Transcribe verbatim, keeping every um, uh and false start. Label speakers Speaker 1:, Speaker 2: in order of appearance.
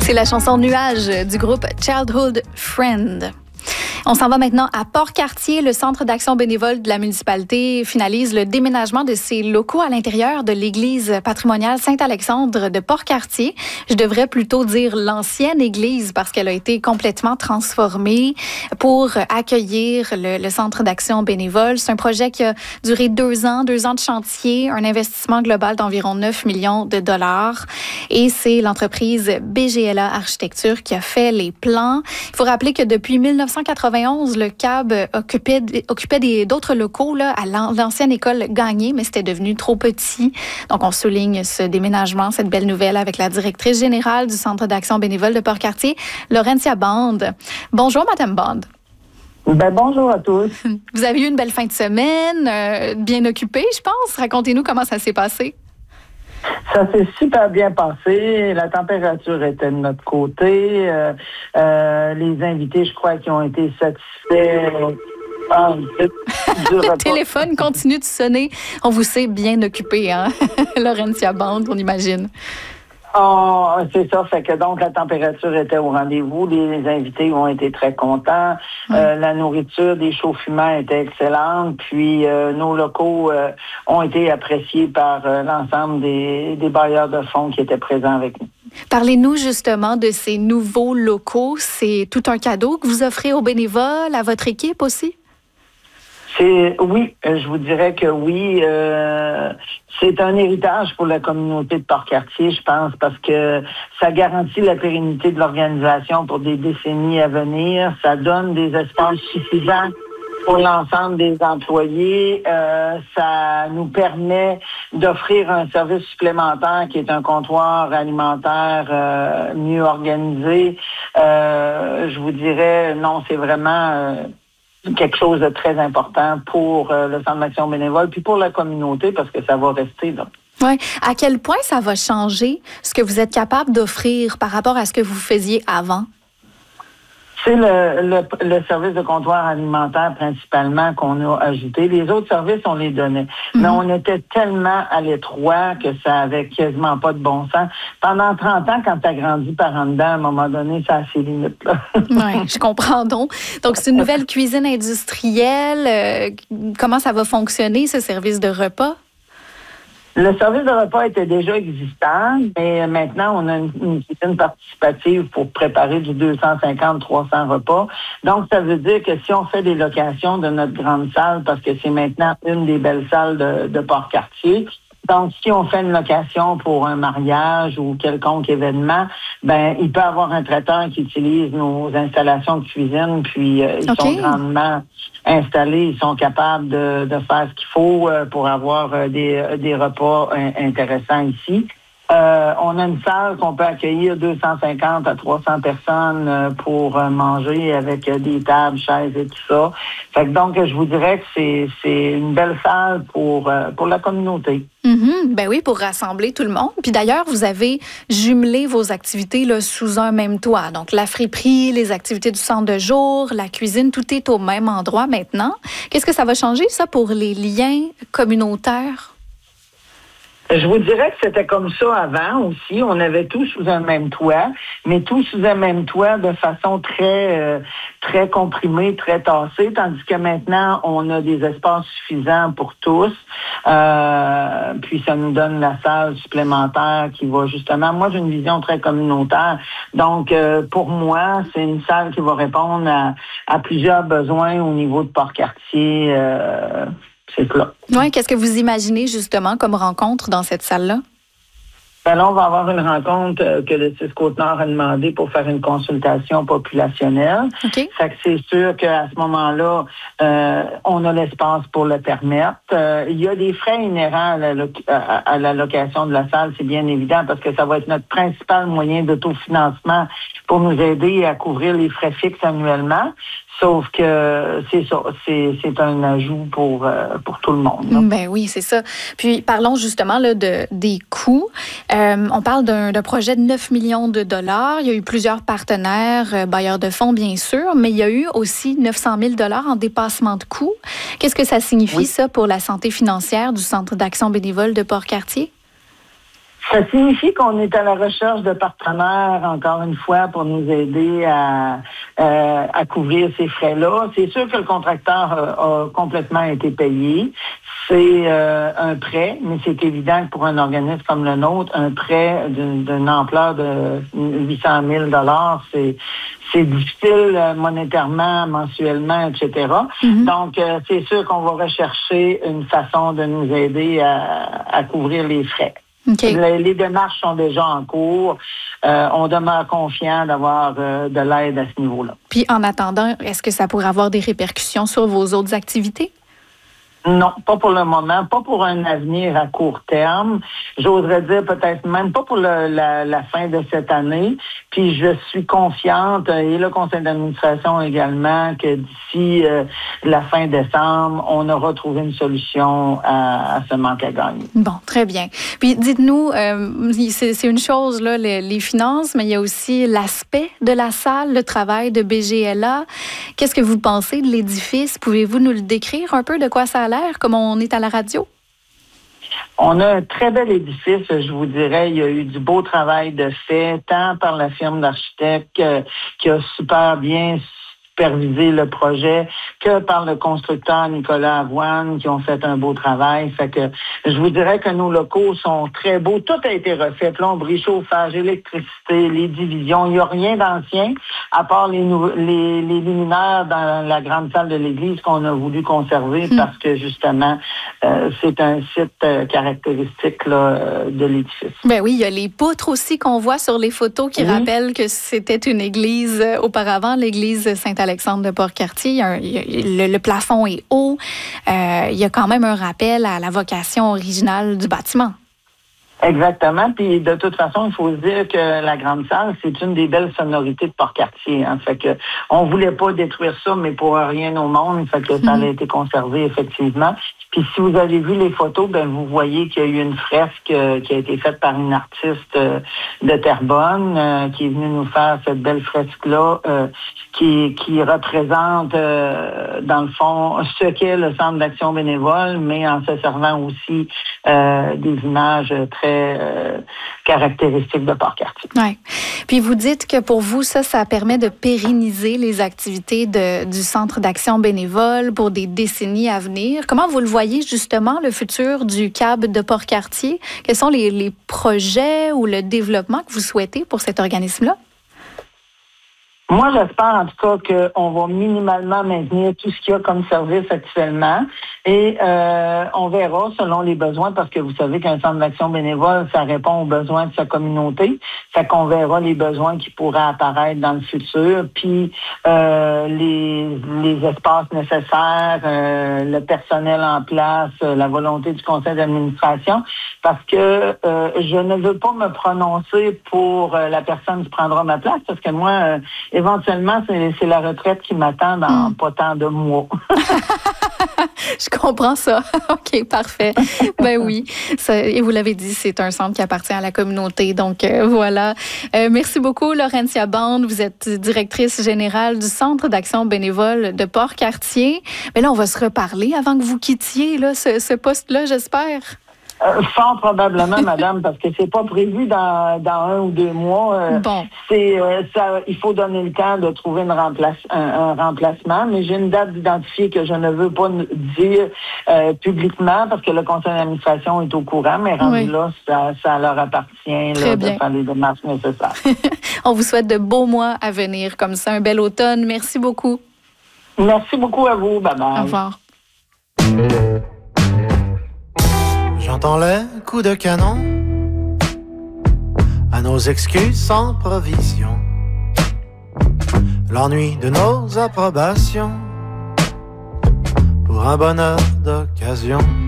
Speaker 1: C'est la chanson Nuages du groupe Childhood Friend. On s'en va maintenant à Port-Cartier. Le Centre d'action bénévole de la municipalité finalise le déménagement de ses locaux à l'intérieur de l'église patrimoniale Saint-Alexandre de Port-Cartier. Je devrais plutôt dire l'ancienne église parce qu'elle a été complètement transformée pour accueillir le, le Centre d'action bénévole. C'est un projet qui a duré deux ans, deux ans de chantier, un investissement global d'environ neuf millions de dollars. Et c'est l'entreprise B G L A Architecture qui a fait les plans. Il faut rappeler que depuis mille neuf cent quatre-vingt-onze, le C A B occupait, occupait des, d'autres locaux là, à l'ancienne école Gagné, mais c'était devenu trop petit. Donc, on souligne ce déménagement, cette belle nouvelle avec la directrice générale du Centre d'action bénévole de Port-Cartier, Laurentia Bond. Bonjour, Madame Bond.
Speaker 2: Ben, bonjour à tous.
Speaker 1: Vous avez eu une belle fin de semaine, euh, bien occupée, je pense. Racontez-nous comment ça s'est passé.
Speaker 2: Ça s'est super bien passé. La température était de notre côté. Euh, euh, les invités, je crois, qui ont été satisfaits. Ah,
Speaker 1: Le téléphone continue de sonner. On vous sait bien occupé, hein? Laurentia Bond, on imagine.
Speaker 2: Oh, c'est ça, fait que donc la température était au rendez-vous, les, les invités ont été très contents, oui. euh, la nourriture des chauds-fumants était excellente, puis euh, nos locaux euh, ont été appréciés par euh, l'ensemble des, des bailleurs de fonds qui étaient présents avec nous.
Speaker 1: Parlez-nous justement de ces nouveaux locaux, c'est tout un cadeau que vous offrez aux bénévoles, à votre équipe aussi?
Speaker 2: C'est, oui, je vous dirais que oui. Euh, c'est un héritage pour la communauté de Port-Cartier, je pense, parce que ça garantit la pérennité de l'organisation pour des décennies à venir. Ça donne des espaces suffisants pour l'ensemble des employés. Euh, ça nous permet d'offrir un service supplémentaire qui est un comptoir alimentaire euh, mieux organisé. Euh, je vous dirais, non, c'est vraiment... Euh, quelque chose de très important pour euh, le Centre d'action bénévole, puis pour la communauté, parce que ça va rester là.
Speaker 1: Oui. À quel point ça va changer ce que vous êtes capable d'offrir par rapport à ce que vous faisiez avant?
Speaker 2: C'est le, le, le service de comptoir alimentaire principalement qu'on a ajouté. Les autres services, on les donnait. Mm-hmm. Mais on était tellement à l'étroit que ça avait quasiment pas de bon sens. Pendant trente ans, quand tu as grandi par en dedans, à un moment donné, ça a ses limites.
Speaker 1: Oui, je comprends donc. Donc, c'est une nouvelle cuisine industrielle. Euh, comment ça va fonctionner, ce service de repas?
Speaker 2: Le service de repas était déjà existant, mais maintenant, on a une, une cuisine participative pour préparer du deux cent cinquante à trois cents repas. Donc, ça veut dire que si on fait des locations de notre grande salle, parce que c'est maintenant une des belles salles de, de Port-Cartier, donc, si on fait une location pour un mariage ou quelconque événement, ben il peut y avoir un traiteur qui utilise nos installations de cuisine, puis euh, ils okay. sont grandement installés, ils sont capables de, de faire ce qu'il faut euh, pour avoir euh, des, des repas euh, intéressants ici. Euh, on a une salle qu'on peut accueillir deux cent cinquante à trois cents personnes euh, pour euh, manger avec euh, des tables, chaises et tout ça. Fait que donc, je vous dirais que c'est, c'est une belle salle pour, euh, pour la communauté.
Speaker 1: Mm-hmm. Ben oui, pour rassembler tout le monde. Puis d'ailleurs, vous avez jumelé vos activités là, sous un même toit. Donc, la friperie, les activités du centre de jour, la cuisine, tout est au même endroit maintenant. Qu'est-ce que ça va changer, ça, pour les liens communautaires?
Speaker 2: Je vous dirais que c'était comme ça avant aussi. On avait tout sous un même toit, mais tout sous un même toit de façon très euh, très comprimée, très tassée, tandis que maintenant, on a des espaces suffisants pour tous. Euh, puis ça nous donne la salle supplémentaire qui va justement... Moi, j'ai une vision très communautaire. Donc, euh, pour moi, c'est une salle qui va répondre à, à plusieurs besoins au niveau de Port-Cartier. Euh, C'est là.
Speaker 1: Oui, qu'est-ce que vous imaginez justement comme rencontre dans cette salle-là?
Speaker 2: Ben là, on va avoir une rencontre euh, que le CIS-Côte-Nord a demandé pour faire une consultation populationnelle.
Speaker 1: Okay.
Speaker 2: Fait que c'est sûr qu'à ce moment-là, euh, on a l'espace pour le permettre. Euh, il y a des frais inhérents à la, à, à la location de la salle, c'est bien évident, parce que ça va être notre principal moyen d'autofinancement pour nous aider à couvrir les frais fixes annuellement. Sauf que c'est ça, c'est, c'est un ajout pour, euh, pour tout le monde. Là.
Speaker 1: Ben oui, c'est ça. Puis parlons justement là, de, des coûts. Euh, on parle d'un, d'un projet de neuf millions de dollars. Il y a eu plusieurs partenaires, euh, bailleurs de fonds bien sûr, mais il y a eu aussi neuf cent mille dollars en dépassement de coûts. Qu'est-ce que ça signifie, oui. ça, pour la santé financière du Centre d'action bénévole de Port-Cartier?
Speaker 2: Ça signifie qu'on est à la recherche de partenaires, encore une fois, pour nous aider à, euh, à couvrir ces frais-là. C'est sûr que le contracteur a, a complètement été payé. C'est euh, un prêt, mais c'est évident que pour un organisme comme le nôtre, un prêt d'une, d'une ampleur de huit cent mille dollars, c'est c'est difficile monétairement, mensuellement, et cetera. Mm-hmm. Donc, euh, c'est sûr qu'on va rechercher une façon de nous aider à, à couvrir les frais. Okay. Les, les démarches sont déjà en cours. Euh, on demeure confiant d'avoir euh, de l'aide à ce niveau-là.
Speaker 1: Puis, en attendant, est-ce que ça pourrait avoir des répercussions sur vos autres activités?
Speaker 2: Non, pas pour le moment, pas pour un avenir à court terme. J'oserais dire peut-être même pas pour le, la, la fin de cette année. Puis je suis confiante, et le conseil d'administration également, que d'ici euh, la fin décembre, on aura trouvé une solution à, à ce manque à gagner.
Speaker 1: Bon, très bien. Puis dites-nous, euh, c'est, c'est une chose, là, les, les finances, mais il y a aussi l'aspect de la salle, le travail de B G L A. Qu'est-ce que vous pensez de l'édifice? Pouvez-vous nous le décrire un peu, de quoi ça a l'air? Comme on est à la radio?
Speaker 2: On a un très bel édifice, je vous dirais. Il y a eu du beau travail de fait, tant par la firme d'architectes euh, qui a super bien supervisé le projet, que par le constructeur Nicolas Avoine, qui ont fait un beau travail. Fait que je vous dirais que nos locaux sont très beaux. Tout a été refait. Plomberie, chauffage, électricité, les divisions. Il n'y a rien d'ancien, à part les, nou- les, les luminaires dans la grande salle de l'église qu'on a voulu conserver mmh. parce que, justement, euh, c'est un site euh, caractéristique là, euh, de l'édifice.
Speaker 1: Ben oui, il y a les poutres aussi qu'on voit sur les photos qui oui. rappellent que c'était une église euh, auparavant, l'église Saint-Alexandre de Port-Cartier. Il y a un, il y a, le, le plafond est haut. Euh, il y a quand même un rappel à la vocation originale du bâtiment.
Speaker 2: Exactement. Puis de toute façon, il faut se dire que la grande salle, c'est une des belles sonorités de Port-Cartier. Hein. Fait que on voulait pas détruire ça, mais pour rien au monde. Fait que ça a été conservé effectivement. Puis si vous avez vu les photos, ben vous voyez qu'il y a eu une fresque euh, qui a été faite par une artiste euh, de Terrebonne euh, qui est venue nous faire cette belle fresque-là euh, qui, qui représente euh, dans le fond ce qu'est le Centre d'action bénévole, mais en se servant aussi euh, des images très euh, caractéristiques de Port-Cartier.
Speaker 1: Oui. Puis vous dites que pour vous, ça, ça permet de pérenniser les activités de, du Centre d'action bénévole pour des décennies à venir. Comment vous le voyez justement, le futur du C A B de Port-Cartier? Quels sont les, les projets ou le développement que vous souhaitez pour cet organisme-là?
Speaker 2: Moi, j'espère en tout cas qu'on va minimalement maintenir tout ce qu'il y a comme service actuellement et euh, on verra selon les besoins parce que vous savez qu'un centre d'action bénévole, ça répond aux besoins de sa communauté. Fait qu'on verra les besoins qui pourraient apparaître dans le futur, puis euh, les, les espaces nécessaires, euh, le personnel en place, euh, la volonté du conseil d'administration parce que euh, je ne veux pas me prononcer pour euh, la personne qui prendra ma place parce que moi, euh, éventuellement, c'est, c'est la retraite qui m'attend dans mmh. pas tant de mois.
Speaker 1: Je comprends ça. OK, parfait. Ben oui. Ça, et vous l'avez dit, c'est un centre qui appartient à la communauté. Donc, euh, voilà. Euh, merci beaucoup, Laurentia Bande. Vous êtes directrice générale du Centre d'action bénévole de Port-Cartier. Mais là, on va se reparler avant que vous quittiez là, ce, ce poste-là, j'espère.
Speaker 2: Euh, fort probablement, madame, parce que c'est pas prévu dans, dans un ou deux mois. Euh,
Speaker 1: bon.
Speaker 2: C'est, euh, ça, il faut donner le temps de trouver une remplace, un, un remplacement, mais j'ai une date d'identifier que je ne veux pas dire euh, publiquement parce que le conseil d'administration est au courant, mais rendu oui. là, ça, ça leur appartient là, de faire les démarches nécessaires.
Speaker 1: On vous souhaite de beaux mois à venir comme ça, un bel automne. Merci beaucoup.
Speaker 2: Merci beaucoup à vous. Bye bye.
Speaker 1: Au revoir.
Speaker 3: J'entends les coups de canon à nos excuses sans provision, l'ennui de nos approbations pour un bonheur d'occasion.